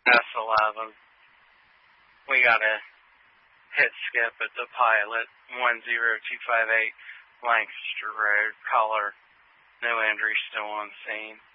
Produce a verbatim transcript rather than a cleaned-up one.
S eleven. We got a hit skip at the pilot, one zero two five eight Lancaster Road. Caller, no injury, still on scene.